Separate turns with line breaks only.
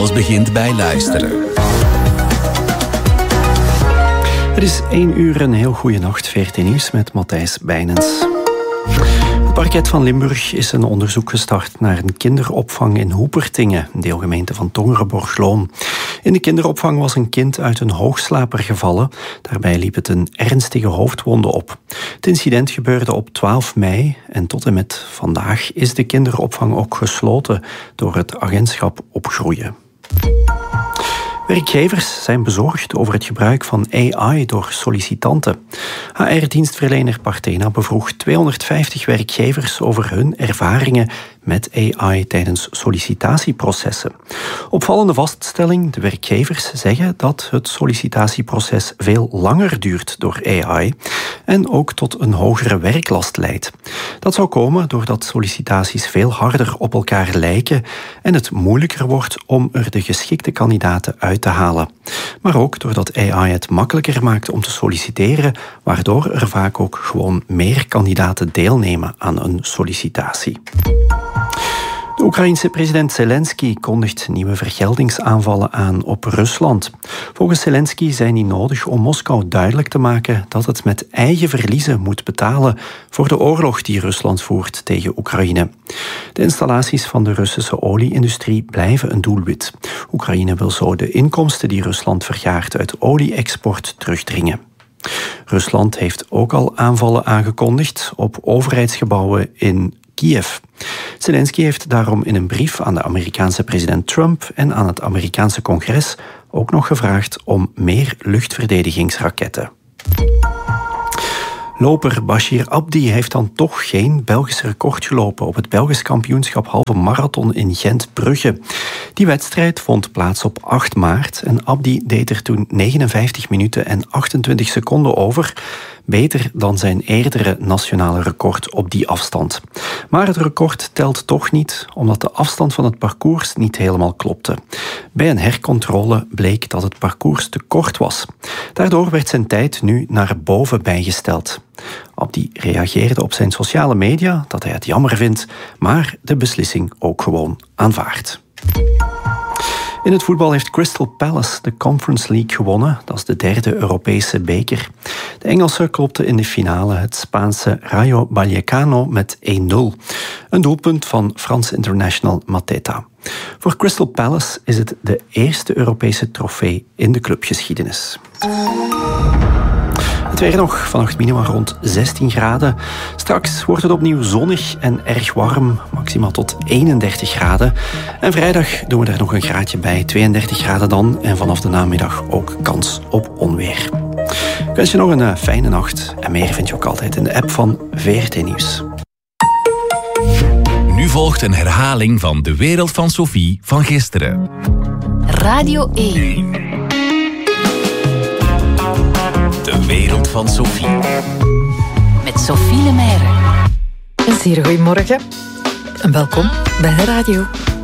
Alles begint bij luisteren.
Het is 1 uur, een heel goede nacht. VRT Nieuws met Matthijs Bijnens. Het parket van Limburg is een onderzoek gestart naar een kinderopvang in Hoepertingen, een deelgemeente van Tongeren-Borgloon. In de kinderopvang was een kind uit een hoogslaper gevallen. Daarbij liep het een ernstige hoofdwonde op. Het incident gebeurde op 12 mei en tot en met vandaag is de kinderopvang ook gesloten door het agentschap Opgroeien. Werkgevers zijn bezorgd over het gebruik van AI door sollicitanten. HR-dienstverlener Partena bevroeg 250 werkgevers over hun ervaringen met AI tijdens sollicitatieprocessen. Opvallende vaststelling, de werkgevers zeggen dat het sollicitatieproces veel langer duurt door AI en ook tot een hogere werklast leidt. Dat zou komen doordat sollicitaties veel harder op elkaar lijken en het moeilijker wordt om er de geschikte kandidaten uit te halen. Maar ook doordat AI het makkelijker maakt om te solliciteren, waardoor er vaak ook gewoon meer kandidaten deelnemen aan een sollicitatie. De Oekraïense president Zelensky kondigt nieuwe vergeldingsaanvallen aan op Rusland. Volgens Zelensky zijn die nodig om Moskou duidelijk te maken dat het met eigen verliezen moet betalen voor de oorlog die Rusland voert tegen Oekraïne. De installaties van de Russische olie-industrie blijven een doelwit. Oekraïne wil zo de inkomsten die Rusland vergaart uit olie-export terugdringen. Rusland heeft ook al aanvallen aangekondigd op overheidsgebouwen in Kiev. Zelensky heeft daarom in een brief aan de Amerikaanse president Trump en aan het Amerikaanse congres ook nog gevraagd om meer luchtverdedigingsraketten. Loper Bashir Abdi heeft dan toch geen Belgisch record gelopen op het Belgisch kampioenschap halve marathon in Gent-Brugge. Die wedstrijd vond plaats op 8 maart en Abdi deed er toen 59 minuten en 28 seconden over. Beter dan zijn eerdere nationale record op die afstand. Maar het record telt toch niet, omdat de afstand van het parcours niet helemaal klopte. Bij een hercontrole bleek dat het parcours te kort was. Daardoor werd zijn tijd nu naar boven bijgesteld. Abdi reageerde op zijn sociale media dat hij het jammer vindt, maar de beslissing ook gewoon aanvaardt. In het voetbal heeft Crystal Palace de Conference League gewonnen. Dat is de 3e Europese beker. De Engelsen klopten in de finale het Spaanse Rayo Vallecano met 1-0. Een doelpunt van Frans international Mateta. Voor Crystal Palace is het de eerste Europese trofee in de clubgeschiedenis. Het weer nog, vannacht minima rond 16 graden. Straks wordt het opnieuw zonnig en erg warm, maximaal tot 31 graden. En vrijdag doen we er nog een graadje bij, 32 graden dan. En vanaf de namiddag ook kans op onweer. Ik wens je nog een fijne nacht. En meer vind je ook altijd in de app van VRT Nieuws.
Nu volgt een herhaling van De Wereld van Sophie van gisteren.
Radio 1.
De Wereld van Sophie.
Met Sophie Lemaire.
Een zeer goedemorgen en welkom bij de radio.